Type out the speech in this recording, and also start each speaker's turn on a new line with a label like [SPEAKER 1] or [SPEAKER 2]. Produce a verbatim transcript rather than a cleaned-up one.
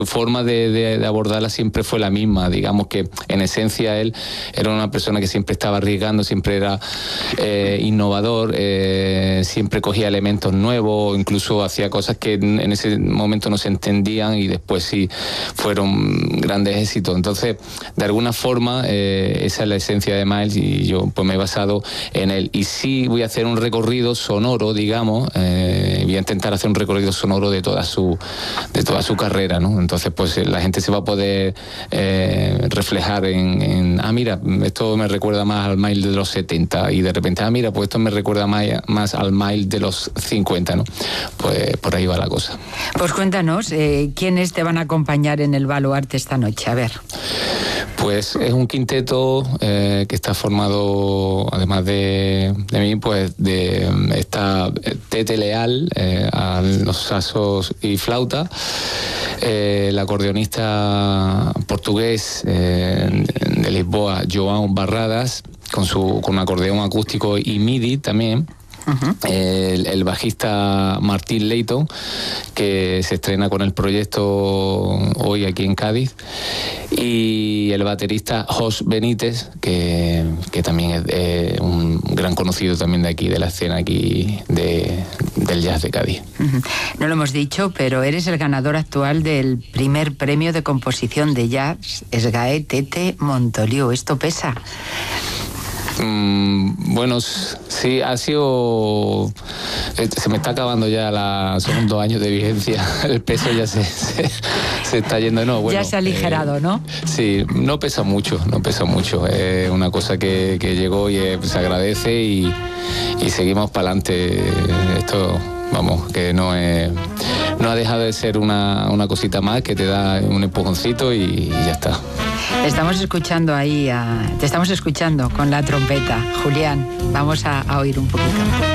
[SPEAKER 1] forma de, de, de abordarla siempre fue la misma. Digamos que en esencia él era una persona que siempre estaba arriesgando, siempre era eh, innovador, eh, siempre cogía elementos nuevos, incluso hacía cosas que en, en ese momento no se entendían y después sí fueron grandes éxitos. Entonces, de alguna forma, eh, esa es la esencia de Miles y yo pues me he basado en él. Y sí voy a hacer un recorrido sonoro, digamos, eh, voy a intentar hacer un recorrido sonoro de toda su, de toda su carrera, ¿no? Entonces, pues la gente se va a poder eh, reflejar en, en, ah, mira, esto me recuerda más al Miles de los setenta, y de repente, ah, mira, pues esto me recuerda más, más al Miles de los cincuenta, ¿no? Pues por ahí va la cosa.
[SPEAKER 2] Pues cuéntanos, eh, ¿quiénes te van a acompañar en el Baluarte esta noche? A ver.
[SPEAKER 1] Pues es un quinteto eh, que está formado, además de, de mí, pues de esta Tete Leal eh, a los saxos y flauta, eh, el acordeonista portugués eh, de Lisboa, João Barradas, con su con un acordeón acústico y MIDI también. Uh-huh. El, el bajista Martín Leighton, que se estrena con el proyecto hoy aquí en Cádiz, y el baterista Jos Benítez, que, que también es eh, un gran conocido también de aquí, de la escena aquí de, del jazz de Cádiz.
[SPEAKER 2] Uh-huh. No lo hemos dicho, pero eres el ganador actual del primer premio de composición de jazz SGAE Tete Montoliu. ¿Esto pesa?
[SPEAKER 1] Mm, bueno, sí, ha sido... Se me está acabando ya la... Son dos años de vigencia. El peso ya se, se, se está yendo. No, bueno,
[SPEAKER 2] ya se ha aligerado, eh, ¿no?
[SPEAKER 1] Sí, no pesa mucho, no pesa mucho. Es una cosa que, que llegó y eh, se agradece y, y seguimos para adelante. Esto, vamos, que no es... No ha dejado de ser una, una cosita más que te da un empujoncito y, y ya está.
[SPEAKER 2] Estamos escuchando ahí, a, te estamos escuchando con la trompeta. Julián, vamos a, a oír un poquito.